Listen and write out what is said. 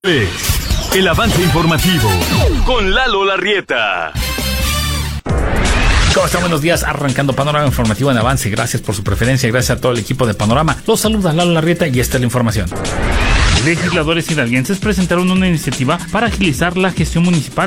El avance informativo con Lalo Larrieta. ¿Cómo están? Buenos días, arrancando Panorama Informativo en Avance. Gracias por su preferencia, gracias a todo el equipo de Panorama. Los saluda Lalo Larrieta y esta es la información. Legisladores hidalguenses presentaron una iniciativa para agilizar la gestión municipal